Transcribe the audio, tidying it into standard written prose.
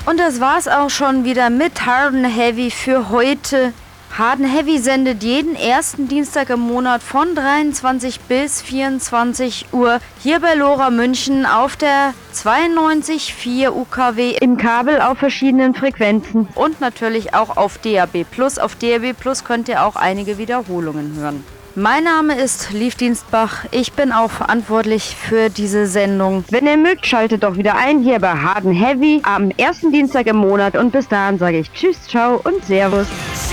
Und das war's auch schon wieder mit Hard and Heavy für heute. Hard and Heavy sendet jeden ersten Dienstag im Monat von 23 bis 24 Uhr hier bei Lora München auf der 92.4 UKW im Kabel auf verschiedenen Frequenzen und natürlich auch auf DAB+. Auf DAB+ könnt ihr auch einige Wiederholungen hören. Mein Name ist Liv Dienstbach. Ich bin auch verantwortlich für diese Sendung. Wenn ihr mögt, schaltet doch wieder ein hier bei Hard and Heavy am ersten Dienstag im Monat. Und bis dahin sage ich Tschüss, Ciao und Servus.